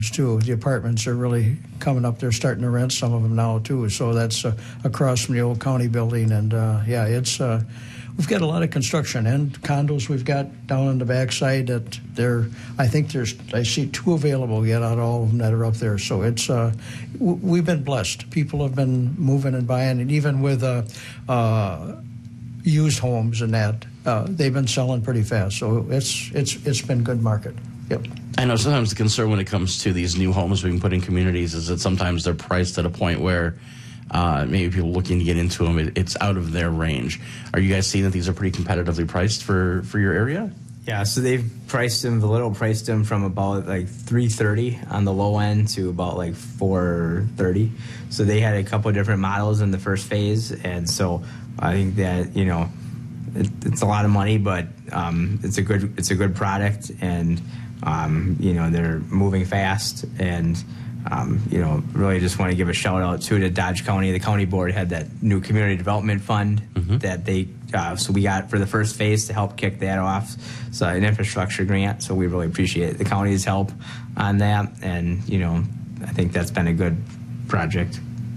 too. The apartments are really coming up. They're starting to rent some of them now too. So that's across from the old county building, and yeah, it's we've got a lot of construction and condos. We've got down on the backside that I think I see 2 available yet out of all of them that are up there. So it's we've been blessed. People have been moving and buying, and even with used homes and that, they've been selling pretty fast. So it's been good market. Yep. I know sometimes the concern when it comes to these new homes being put in communities is that sometimes they're priced at a point where maybe people looking to get into them, it's out of their range. Are you guys seeing that these are pretty competitively priced for your area? Yeah, so they've priced them from about like $330 on the low end to about like $430. So they had a couple of different models in the first phase, and so I think that it's a lot of money, but it's a good product, and they're moving fast, and really just want to give a shout out to Dodge County. The county board had that new community development fund that they so we got for the first phase to help kick that off. So an infrastructure grant. So we really appreciate the county's help on that, and I think that's been a good project.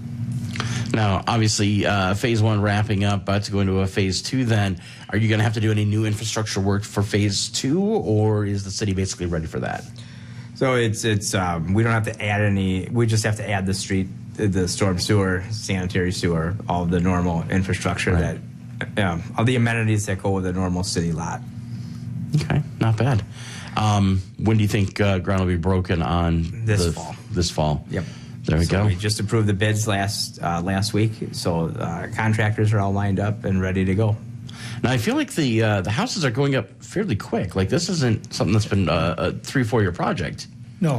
Now, obviously, phase 1 wrapping up, about to go into a phase 2 then. Are you going to have to do any new infrastructure work for phase 2, or is the city basically ready for that? So it's we don't have to add any. We just have to add the storm sewer, sanitary sewer, all the normal infrastructure right. all the amenities that go with a normal city lot. Okay, not bad. When do you think ground will be broken on this fall? This fall. Yep. There we go. We just approved the bids last week, so contractors are all lined up and ready to go. Now, I feel like the houses are going up fairly quick. Like, this isn't something that's been a 3-4 year project. No,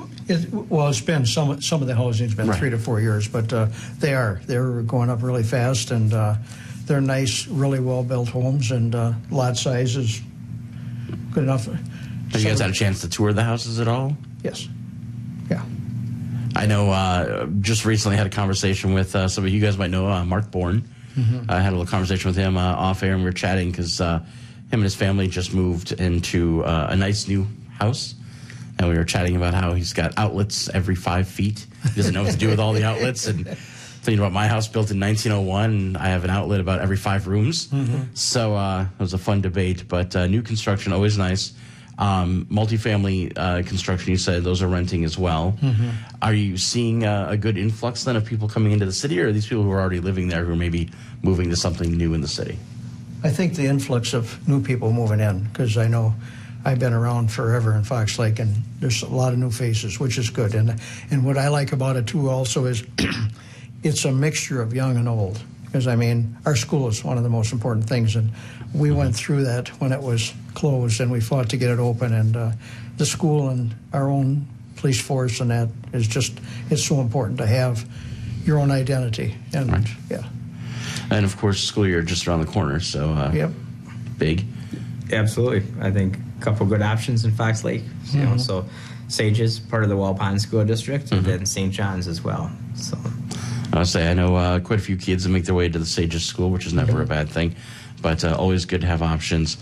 it's been some of the housing's been 3 to 4 years, but they're going up really fast, and they're nice, really well built homes, and lot size is good enough. Have you guys had a chance to tour the houses at all? Yes. Yeah. I know. Just recently had a conversation with some of you guys might know Mark Bourne. I had a little conversation with him off air, and we were chatting because him and his family just moved into a nice new house, and we were chatting about how he's got outlets every 5 feet. He doesn't know what to do with all the outlets, and thinking about my house built in 1901, and I have an outlet about every 5 rooms. So it was a fun debate, but new construction, always nice. Multifamily construction, you said those are renting as well. Are you seeing a good influx then of people coming into the city, or are these people who are already living there who are maybe moving to something new in the city? I think the influx of new people moving in, because I know I've been around forever in Fox Lake, and there's a lot of new faces, which is good. And what I like about it too also is it's a mixture of young and old. Because, I mean, our school is one of the most important things, and we went through that when it was closed, and we fought to get it open. And the school and our own police force and that is just, it's so important to have your own identity. And, right. Yeah. And, of course, school year just around the corner, so yep. Big. Absolutely. I think a couple good options in Fox Lake. So Sages, part of the Waupun School District, and then St. John's as well. So I'll say I know quite a few kids that make their way to the Sages School, which is never a bad thing, but always good to have options.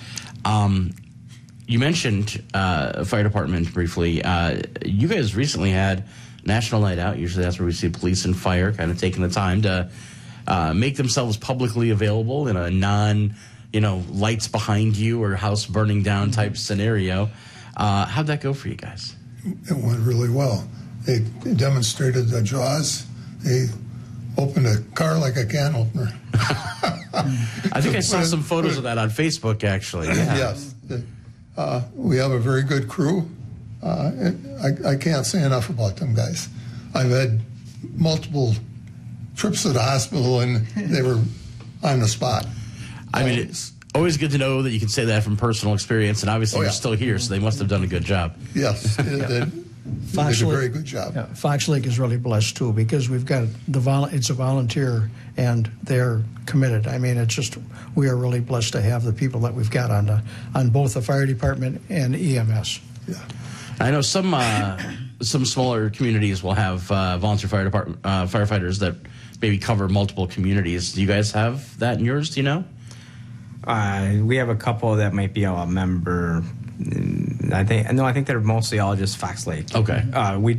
You mentioned fire department briefly. You guys recently had National Night Out. Usually that's where we see police and fire kind of taking the time to make themselves publicly available in a lights behind you or house burning down type scenario. How'd that go for you guys? It went really well. They demonstrated the jaws. They opened a car like a can opener. I think I saw some photos of that on Facebook, actually. Yeah. Yes. We have a very good crew. I can't say enough about them guys. I've had multiple trips to the hospital, and they were on the spot. I mean, it's always good to know that you can say that from personal experience, and obviously you're still here, so they must have done a good job. Yes, they did a very good job. Yeah, Fox Lake is really blessed, too, because we've got it's a volunteer, and they're committed. I mean, it's just, we are really blessed to have the people that we've got on both the fire department and EMS. Yeah. I know some smaller communities will have volunteer fire department firefighters that maybe cover multiple communities. Do you guys have that in yours? Do you know? We have a couple that might be a member I think they're mostly all just Fox Lake. Okay. We